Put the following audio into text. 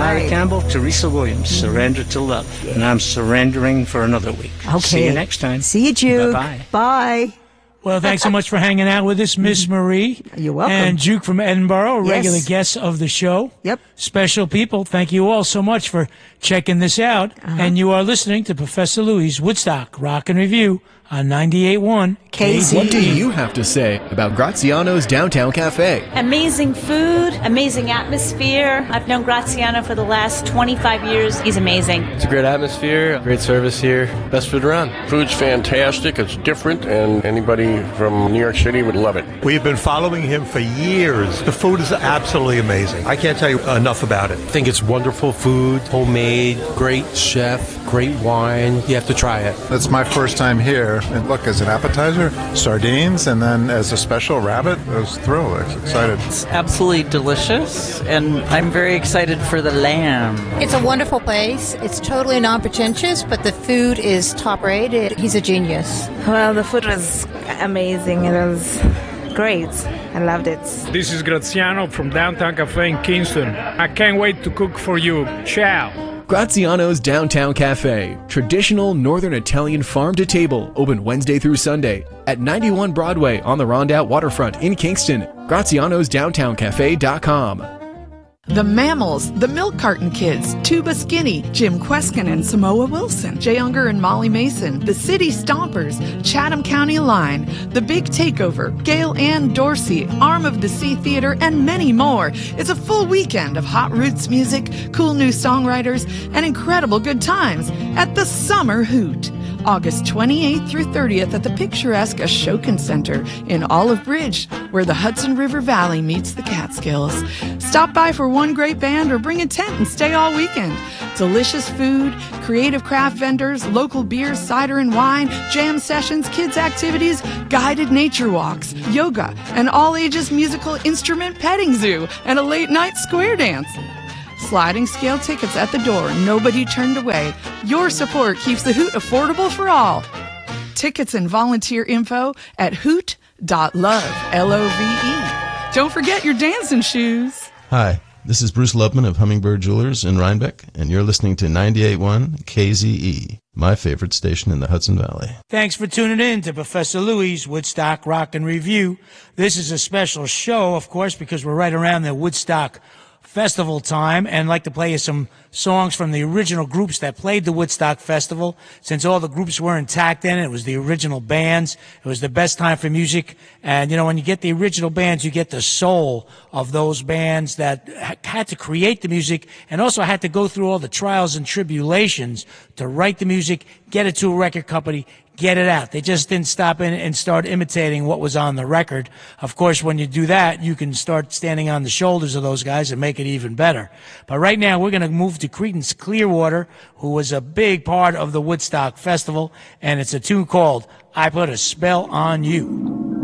Larry Campbell, Teresa Williams, Surrender to Love. And I'm surrendering for another week. Okay. See you next time. See you, Juke. Bye-bye. Bye. Well, thanks so much for hanging out with us, Miss Marie. You're welcome. And Juke from Edinburgh, Yes. regular guests of the show. Yep. Special people, thank you all so much for checking this out. And you are listening to Professor Louis' Woodstock Rock and Review on 98.1 KZE. What do you have to say about Graziano's Downtown Cafe? Amazing food, amazing atmosphere. I've known Graziano for the last 25 years. He's amazing. It's a great atmosphere, great service here, best food around. Food's fantastic, it's different, and anybody from New York City would love it. We've been following him for years. The food is absolutely amazing. I can't tell you enough about it. I think it's wonderful food, homemade, great chef, great wine. You have to try it. It's my first time here. And look, as an appetizer, sardines, and then as a special rabbit, I was thrilled. I was excited. It's absolutely delicious, and I'm very excited for the lamb. It's a wonderful place. It's totally non-pretentious, but the food is top-rated. He's a genius. Well, the food was amazing. It was great. I loved it. This is Graziano from Downtown Cafe in Kingston. I can't wait to cook for you. Ciao. Graziano's Downtown Cafe, traditional Northern Italian farm-to-table, open Wednesday through Sunday at 91 Broadway on the Rondout Waterfront in Kingston. Graziano'sDowntownCafe.com. The Mammals, the Milk Carton Kids, Tuba Skinny, Jim Kweskin and Samoa Wilson, Jay Unger and Molly Mason, the City Stompers, Chatham County Line, The Big Takeover, Gail Ann Dorsey, Arm of the Sea Theater, and many more. It's a full weekend of hot roots music, cool new songwriters, and incredible good times at the Summer Hoot. August 28th through 30th at the picturesque Ashokan Center in Olive Bridge, where the Hudson River Valley meets the Catskills. Stop by for one great band or bring a tent and stay all weekend. Delicious food, creative craft vendors, local beer, cider and wine, jam sessions, kids activities, guided nature walks, yoga, an all-ages musical instrument petting zoo, and a late-night square dance. Sliding scale tickets at the door, nobody turned away. Your support keeps the Hoot affordable for all. Tickets and volunteer info at hoot.love, L-O-V-E. Don't forget your dancing shoes. Hi, this is Bruce Lubman of Hummingbird Jewelers in Rhinebeck, and you're listening to 98.1 KZE, my favorite station in the Hudson Valley. Thanks for tuning in to Professor Louis' Woodstock Rock and Review. This is a special show, of course, because we're right around the Woodstock Festival time, and I'd like to play you some songs from the original groups that played the Woodstock Festival. Since all the groups were intact then, it was the original bands. It was the best time for music. And, you know, when you get the original bands, you get the soul of those bands that had to create the music and also had to go through all the trials and tribulations to write the music, get it to a record company, get it out. They just didn't stop in and start imitating what was on the record. Of course, when you do that, you can start standing on the shoulders of those guys and make it even better. But right now, we're going to move to Creedence Clearwater, who was a big part of the Woodstock Festival, and it's a tune called I Put a Spell on You.